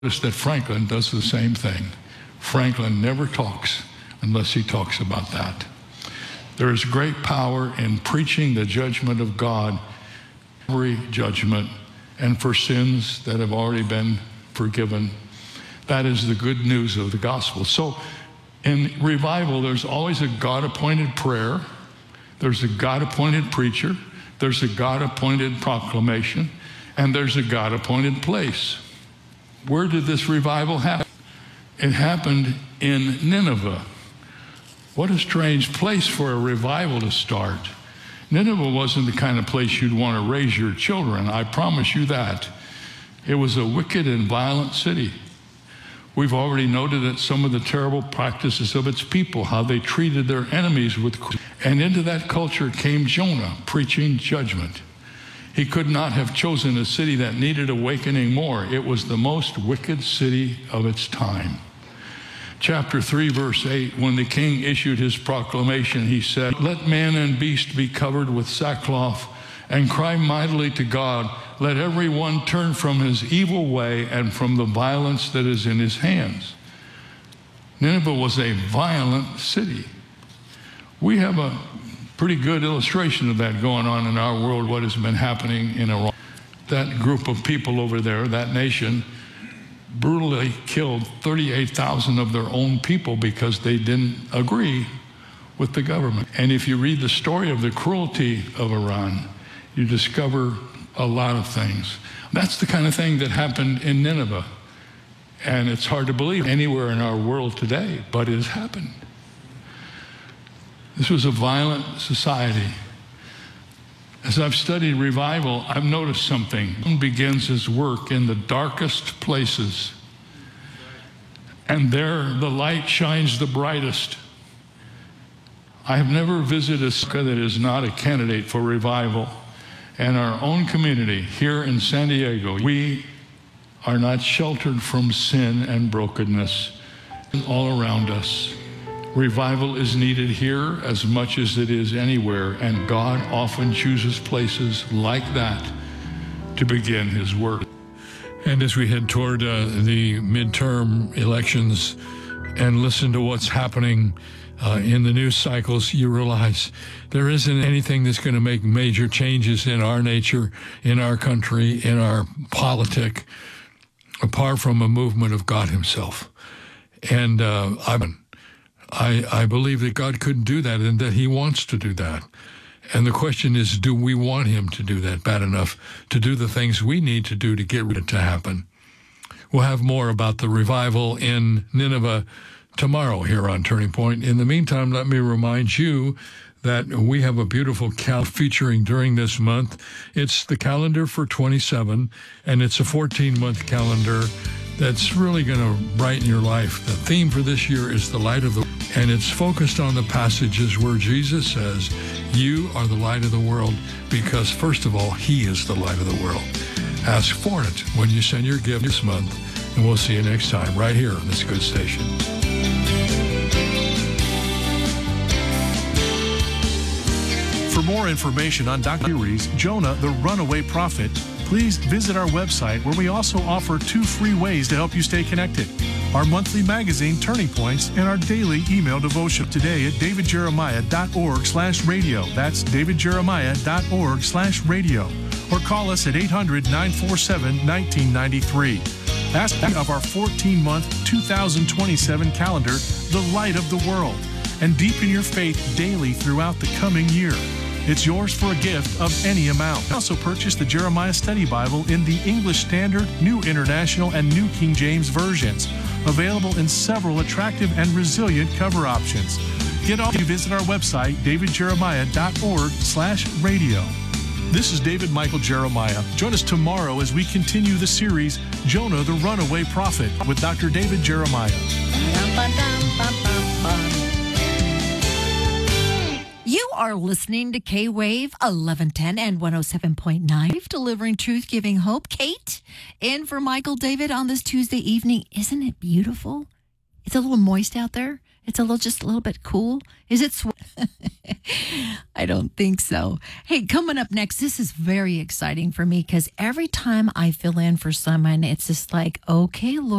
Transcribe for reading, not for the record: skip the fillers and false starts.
Notice that Franklin does the same thing. Franklin never talks unless he talks about that. There is great power in preaching the judgment of God, every judgment, and for sins that have already been forgiven. That is the good news of the gospel. So in revival, there's always a God-appointed prayer, there's a God-appointed preacher, there's a God-appointed proclamation, and there's a God-appointed place. Where did this revival happen? It happened in Nineveh. What a strange place for a revival to start. Nineveh wasn't the kind of place you'd want to raise your children, I promise you that. It was a wicked and violent city. We've already noted that some of the terrible practices of its people, how they treated their enemies with, and into that culture came Jonah preaching judgment. He could not have chosen a city that needed awakening more. It was the most wicked city of its time. Chapter 3, verse 8, when the king issued his proclamation, he said, "Let man and beast be covered with sackcloth and cry mightily to God. Let everyone turn from his evil way and from the violence that is in his hands." Nineveh was a violent city. We have a pretty good illustration of that going on in our world, what has been happening in Iran. That group of people over there, that nation, brutally killed 38,000 of their own people because they didn't agree with the government. And if you read the story of the cruelty of Iran, you discover a lot of things. That's the kind of thing that happened in Nineveh. And it's hard to believe anywhere in our world today, but it has happened. This was a violent society. As I've studied revival, I've noticed something. God begins his work in the darkest places, and there the light shines the brightest. I have never visited a city that is not a candidate for revival. And our own community here in San Diego, we are not sheltered from sin and brokenness all around us. Revival is needed here as much as it is anywhere, and God often chooses places like that to begin his work. And as we head toward the midterm elections and listen to what's happening in the news cycles, you realize there isn't anything that's going to make major changes in our nature, in our country, in our politic, apart from a movement of God himself. And I believe that God couldn't do that and that he wants to do that. And the question is, do we want him to do that bad enough to do the things we need to do to get it to happen? We'll have more about the revival in Nineveh tomorrow here on Turning Point. In the meantime, let me remind you that we have a beautiful calendar featuring during this month. It's the calendar for 27, and it's a 14-month calendar that's really going to brighten your life. The theme for this year is the light of the world, and it's focused on the passages where Jesus says, you are the light of the world, because first of all, he is the light of the world. Ask for it when you send your gift this month, and we'll see you next time right here on this good station. For more information on Dr. Series, Jonah, the Runaway Prophet, please visit our website, where we also offer 2 free ways to help you stay connected. Our monthly magazine, Turning Points, and our daily email devotion today at davidjeremiah.org/radio. That's davidjeremiah.org/radio. Or call us at 800-947-1993. Ask of our 14-month 2027 calendar, The Light of the World, and deepen your faith daily throughout the coming year. It's yours for a gift of any amount. Also purchase the Jeremiah Study Bible in the English Standard, New International, and New King James versions, available in several attractive and resilient cover options. Get off you visit our website, davidjeremiah.org/radio. This is David Michael Jeremiah. Join us tomorrow as we continue the series, Jonah the Runaway Prophet, with Dr. David Jeremiah. You are listening to K-Wave 1110 and 107.9, delivering truth, giving hope. Kate, in for Michael David on this Tuesday evening. Isn't it beautiful? It's a little moist out there. It's just a little bit cool. Is it? I don't think so. Hey, coming up next, this is very exciting for me because every time I fill in for someone, it's just like, okay, Lord.